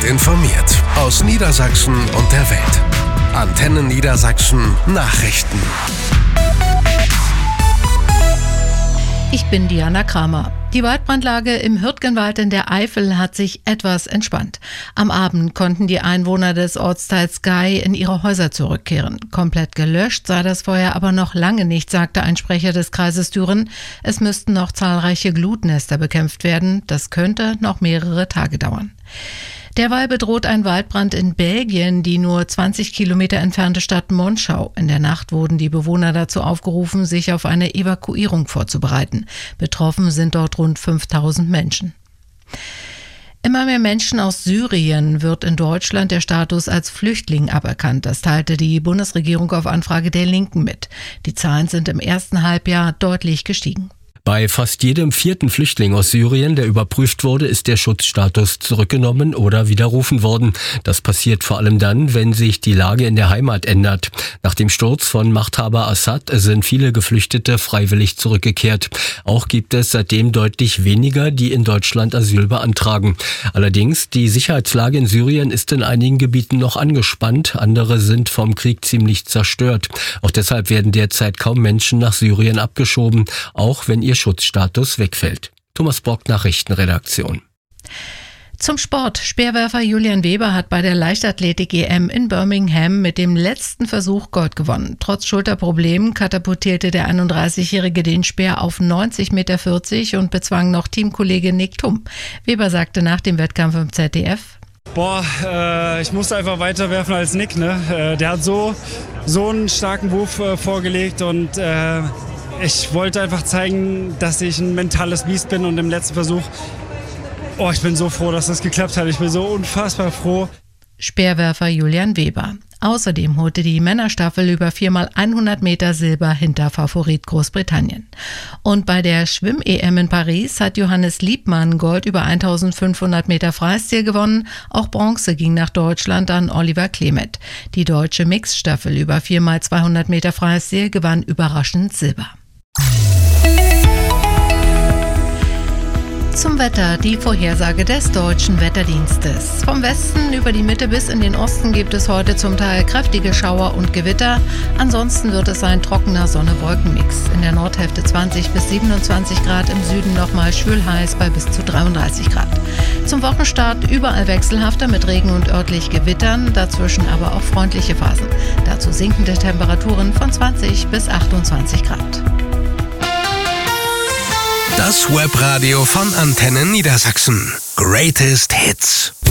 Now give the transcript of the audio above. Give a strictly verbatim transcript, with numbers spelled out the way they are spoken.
informiert aus Niedersachsen und der Welt. Antenne Niedersachsen Nachrichten. Ich bin Diana Kramer. Die Waldbrandlage im Hürtgenwald in der Eifel hat sich etwas entspannt. Am Abend konnten die Einwohner des Ortsteils Gey in ihre Häuser zurückkehren. Komplett gelöscht sei das Feuer aber noch lange nicht, sagte ein Sprecher des Kreises Düren. Es müssten noch zahlreiche Glutnester bekämpft werden. Das könnte noch mehrere Tage dauern. Derweil bedroht ein Waldbrand in Belgien die nur zwanzig Kilometer entfernte Stadt Monschau. In der Nacht wurden die Bewohner dazu aufgerufen, sich auf eine Evakuierung vorzubereiten. Betroffen sind dort rund fünftausend Menschen. Immer mehr Menschen aus Syrien wird in Deutschland der Status als Flüchtling aberkannt. Das teilte die Bundesregierung auf Anfrage der Linken mit. Die Zahlen sind im ersten Halbjahr deutlich gestiegen. Bei fast jedem vierten Flüchtling aus Syrien, der überprüft wurde, ist der Schutzstatus zurückgenommen oder widerrufen worden. Das passiert vor allem dann, wenn sich die Lage in der Heimat ändert. Nach dem Sturz von Machthaber Assad sind viele Geflüchtete freiwillig zurückgekehrt. Auch gibt es seitdem deutlich weniger, die in Deutschland Asyl beantragen. Allerdings, die Sicherheitslage in Syrien ist in einigen Gebieten noch angespannt. Andere sind vom Krieg ziemlich zerstört. Auch deshalb werden derzeit kaum Menschen nach Syrien abgeschoben, auch wenn ihr Schutzstatus wegfällt. Thomas Bock, Nachrichtenredaktion. Zum Sport. Speerwerfer Julian Weber hat bei der Leichtathletik-E M in Birmingham mit dem letzten Versuch Gold gewonnen. Trotz Schulterproblemen katapultierte der einunddreißigjährige den Speer auf neunzig Komma vierzig Meter und bezwang noch Teamkollege Nick Thum. Weber sagte nach dem Wettkampf im Z D F: Boah, äh, ich musste einfach weiter werfen als Nick. Ne? Äh, der hat so, so einen starken Wurf äh, vorgelegt und äh, ich wollte einfach zeigen, dass ich ein mentales Biest bin und im letzten Versuch, oh, ich bin so froh, dass das geklappt hat. Ich bin so unfassbar froh. Speerwerfer Julian Weber. Außerdem holte die Männerstaffel über vier mal hundert Meter Silber hinter Favorit Großbritannien. Und bei der Schwimm-E M in Paris hat Johannes Liebmann Gold über eintausendfünfhundert Meter Freistil gewonnen. Auch Bronze ging nach Deutschland an Oliver Klemet. Die deutsche Mixstaffel über vier mal zweihundert Meter Freistil gewann überraschend Silber. Zum Wetter, die Vorhersage des Deutschen Wetterdienstes. Vom Westen über die Mitte bis in den Osten gibt es heute zum Teil kräftige Schauer und Gewitter. Ansonsten wird es ein trockener Sonne-Wolken-Mix. In der Nordhälfte zwanzig bis siebenundzwanzig Grad, im Süden nochmal schwülheiß bei bis zu dreiunddreißig Grad. Zum Wochenstart überall wechselhafter mit Regen und örtlich Gewittern, dazwischen aber auch freundliche Phasen. Dazu sinkende Temperaturen von zwanzig bis achtundzwanzig Grad. Das Webradio von Antenne Niedersachsen. Greatest Hits.